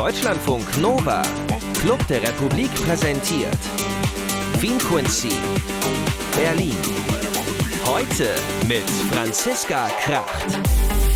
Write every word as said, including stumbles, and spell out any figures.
Deutschlandfunk Nova, Club der Republik präsentiert Finquency, Berlin. Heute mit Franziska Kracht.